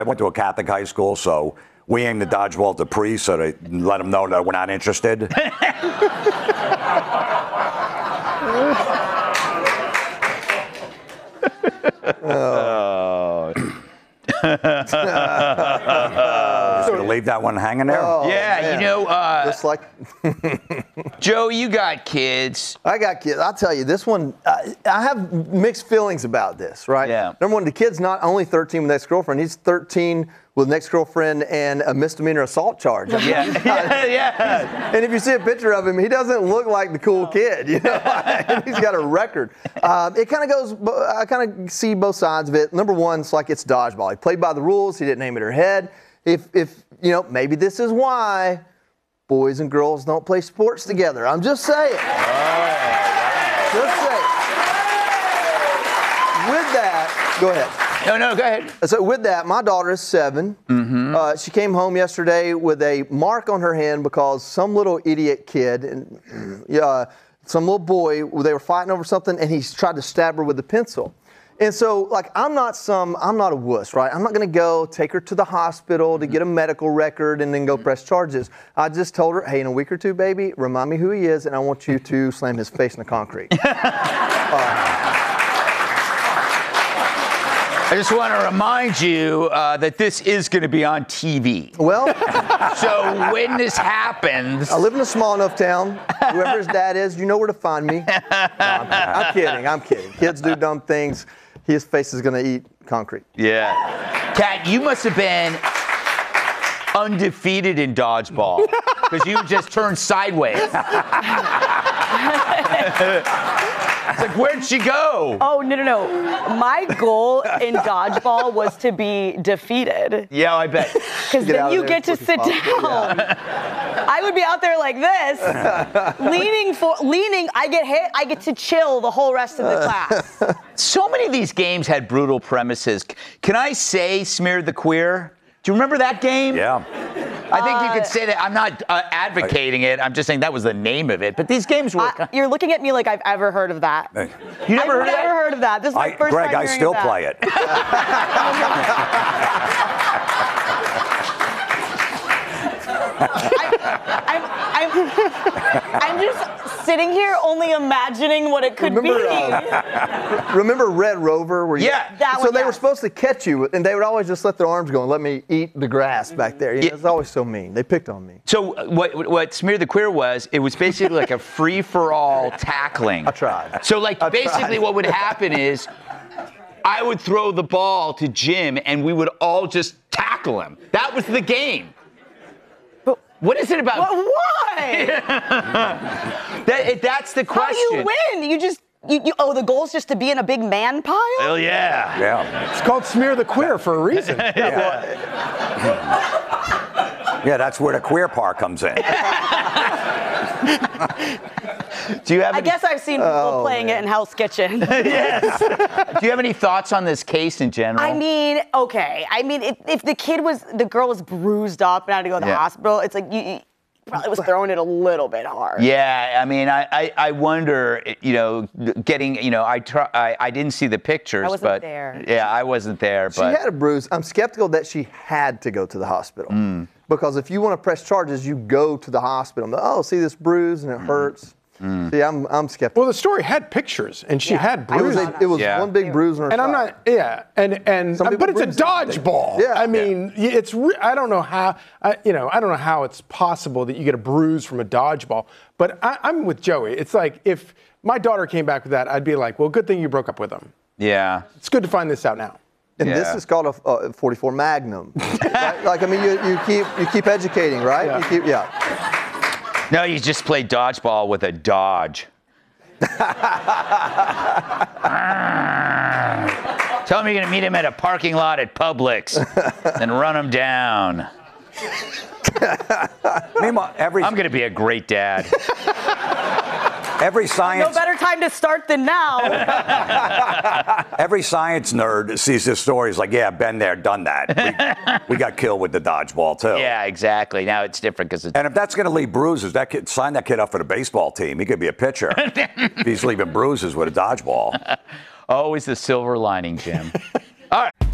I went to a Catholic high school, so we aimed the dodgeball at the priest, so they let them know that we're not interested. Oh. Just gonna leave that one hanging there. Oh, yeah, man. you know, Just like Joe, you got kids. I got kids. I'll tell you, this one, I have mixed feelings about this, right? Yeah. Number one, the kid's not only 13 with ex-girlfriend, he's 13 with an ex-girlfriend and a misdemeanor assault charge. I mean, Yeah. And if you see a picture of him, he doesn't look like the cool kid, you know? He's got a record. It kind of goes, I kind of see both sides of it. Number one, it's like it's dodgeball. He played by the rules. He didn't aim at her head. If you know, maybe this is why boys and girls don't play sports together. I'm just saying. Just saying. With that, go ahead. No, go ahead. So with that, my daughter is 7. Mm-hmm. She came home yesterday with a mark on her hand because some little idiot kid, and some little boy, they were fighting over something, and he tried to stab her with a pencil. And so, like, I'm not a wuss, right? I'm not going to go take her to the hospital to get a medical record and then go press charges. I just told her, hey, in a week or two, baby, remind me who he is, and I want you to slam his face in the concrete. I just want to remind you that this is going to be on TV. Well, So when this happens, I live in a small enough town. Whoever his dad is, you know where to find me. No, I'm kidding. Kids do dumb things. His face is going to eat concrete. yeah. Kat, you must have been undefeated in dodgeball because you just turned sideways. It's like, where'd she go? Oh, no. My goal in dodgeball was to be defeated. Yeah, I bet. Because then you get to sit down. I would be out there like this, leaning. I get hit. I get to chill the whole rest of the class. So many of these games had brutal premises. Can I say Smear the Queer? Do you remember that game? Yeah. I think you could say that. I'm not advocating it. I'm just saying that was the name of it. But these games were. You're looking at me like I've ever heard of that. You never heard of I've never that? heard of that. This is my first Greg, time I hearing still of that. play it. I'm just sitting here only imagining what it could be. Remember Red Rover? Where Yeah. They were supposed to catch you, and they would always just let their arms go and let me eat the grass back there. You know, it's always so mean. They picked on me. So what Smear the Queer was, it was basically like a free-for-all tackling. I tried. So basically what would happen is I would throw the ball to Jim, and we would all just tackle him. That was the game. What is it about? Why? That's the question. How do you win? The goal is just to be in a big man pile? Hell yeah. Yeah. It's called Smear the Queer for a reason. Yeah, that's where the queer part comes in. Do you have I guess I've seen people playing it in Hell's Kitchen. Yes. Do you have any thoughts on this case in general? I mean, okay. If the girl was bruised up and had to go to the hospital, it's like you probably was throwing it a little bit hard. Yeah, I mean, I wonder, I didn't see the pictures, I wasn't there. Yeah, I wasn't there, She but had a bruise. I'm skeptical that she had to go to the hospital. Because if you want to press charges, you go to the hospital. Oh, see this bruise and it hurts. See, I'm skeptical. Well, the story had pictures, and she had bruises. It was one big bruise on her And I'm side. not, but it's a dodgeball. Yeah. I mean, I don't know how, I don't know how it's possible that you get a bruise from a dodgeball. But I'm with Joey. It's like if my daughter came back with that, I'd be like, well, good thing you broke up with him. yeah. It's good to find this out now. And this is called a 44 Magnum. Right? Like, I mean, you keep educating, right? Yeah. No, you just play dodgeball with a Dodge. Tell him you're going to meet him at a parking lot at Publix, then run him down. Meanwhile, I'm going to be a great dad. every science No better time to start than now. every science nerd sees this story is like, yeah, been there, done that. We got killed with the dodgeball too. Yeah, exactly. Now it's different because it's. And if that's going to leave bruises, sign that kid up for the baseball team. He could be a pitcher. If he's leaving bruises with a dodgeball. Always the silver lining, Jim. All right.